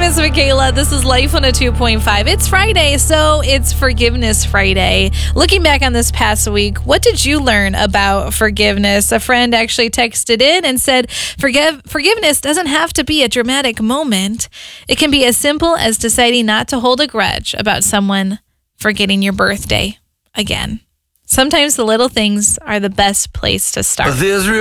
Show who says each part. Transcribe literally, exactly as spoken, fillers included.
Speaker 1: is Michaela. This is Life on a two point five. It's Friday, so it's Forgiveness Friday. Looking back on this past week, what did you learn about forgiveness? A friend actually texted in and said, Forgive, forgiveness doesn't have to be a dramatic moment. It can be as simple as deciding not to hold a grudge about someone forgetting your birthday again. Sometimes the little things are the best place to start.